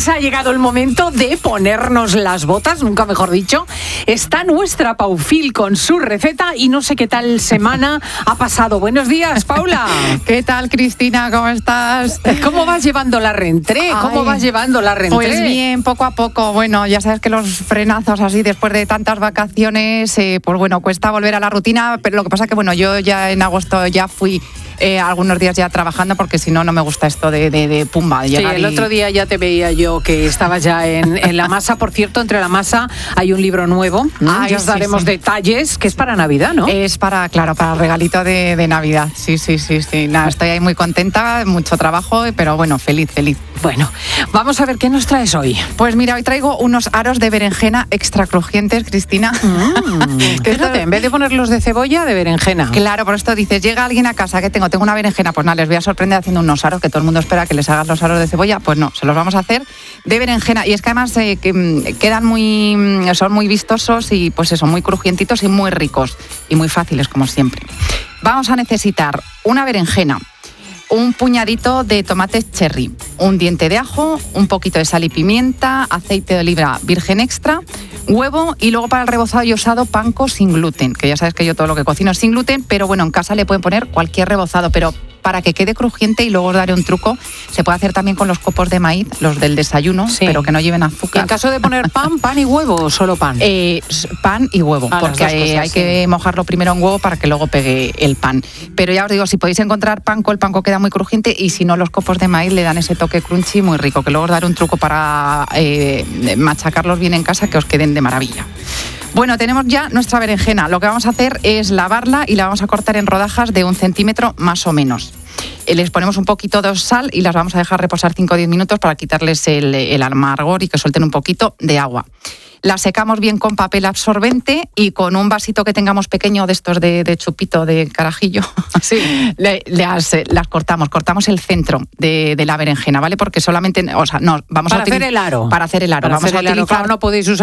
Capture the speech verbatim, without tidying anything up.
pues ha llegado el momento de ponernos las botas, nunca mejor dicho. Está nuestra Paufil con su receta y no sé qué tal semana ha pasado. Buenos días, Paula. ¿Qué tal, Cristina? ¿Cómo estás? ¿Cómo vas llevando la rentré? ¿Cómo Ay, vas llevando la rentré? Pues bien, poco a poco. Bueno, ya sabes que los frenazos así después de tantas vacaciones, eh, pues bueno, cuesta volver a la rutina, pero lo que pasa que bueno, yo ya en agosto ya fui eh, algunos días ya trabajando porque si no, no me gusta esto de, de, de pumba. De sí, el y... otro día ya te veía yo que estabas ya en, en la masa. Por cierto, entre la masa hay un libro nuevo. Ay, ya os daremos sí, sí. detalles, que es para Navidad, ¿no? Es para, claro, para el regalito de, de Navidad. Sí, sí, sí, sí. Nada, estoy ahí muy contenta, mucho trabajo, pero bueno, feliz, feliz. Bueno, vamos a ver qué nos traes hoy. Pues mira, hoy traigo unos aros de berenjena extra crujientes, Cristina. Mm, fíjate, en vez de ponerlos de cebolla, de berenjena. Claro, por esto dices, llega alguien a casa, que tengo? Tengo una berenjena, pues nada, les voy a sorprender haciendo unos aros, que todo el mundo espera que les hagas los aros de cebolla, pues no, se los vamos a hacer de berenjena. Y es que además eh, que, quedan muy, son muy vistosos y pues eso, muy crujientitos y muy ricos y muy fáciles como siempre. Vamos a necesitar una berenjena, un puñadito de tomates cherry, un diente de ajo, un poquito de sal y pimienta, aceite de oliva virgen extra, huevo y luego para el rebozado yo he usado panko sin gluten, que ya sabes que yo todo lo que cocino es sin gluten, pero bueno, en casa le pueden poner cualquier rebozado, pero para que quede crujiente, y luego os daré un truco, se puede hacer también con los copos de maíz, los del desayuno, sí, pero que no lleven azúcar. ¿Y en caso de poner pan, pan y huevo o solo pan? Eh, pan y huevo, ah, porque hay, cosas, hay sí. que mojarlo primero en huevo para que luego pegue el pan. Pero ya os digo, si podéis encontrar panko, el panko queda muy crujiente, y si no, los copos de maíz le dan ese toque crunchy muy rico, que luego os daré un truco para eh, machacarlos bien en casa, que os queden de maravilla. Bueno, tenemos ya nuestra berenjena. Lo que vamos a hacer es lavarla y la vamos a cortar en rodajas de un centímetro más o menos. Les ponemos un poquito de sal y las vamos a dejar reposar cinco o diez minutos para quitarles el, el amargor y que suelten un poquito de agua. Las secamos bien con papel absorbente y con un vasito que tengamos pequeño de estos de, de chupito de carajillo. Sí. Le, las, las cortamos, cortamos el centro de, de la berenjena, ¿vale? Porque solamente, o sea, no, vamos para a utilizar... hacer el aro. Para hacer el aro. Para vamos hacer a el utilizar... aro, claro, no podéis usar